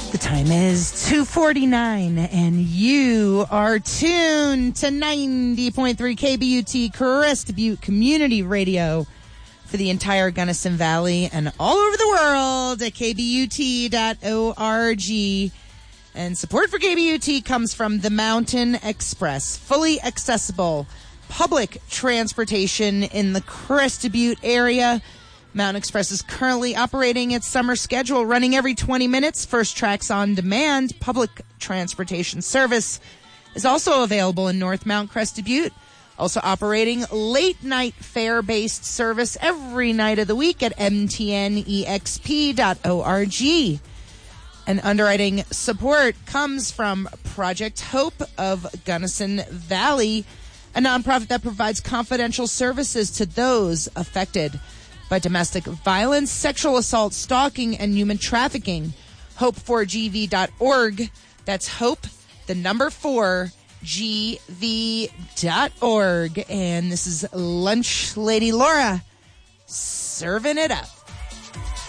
The time is 2:49, and you are tuned to 90.3 KBUT Crest Butte Community Radio for the entire Gunnison Valley and all over the world at kbut.org. And support for KBUT comes from the Mountain Express, fully accessible public transportation in the Crest Butte area. Mountain Express is currently operating its summer schedule, running every 20 minutes. First Tracks on Demand public transportation service is also available in North Mount Crest Butte. Also operating late-night fare-based service every night of the week at mtnexp.org. And underwriting support comes from Project Hope of Gunnison Valley, a nonprofit that provides confidential services to those affected by domestic violence, sexual assault, stalking, and human trafficking. Hope4gv.org. That's hope, the number 4, gv.org. And this is Lunch Lady Laura serving it up.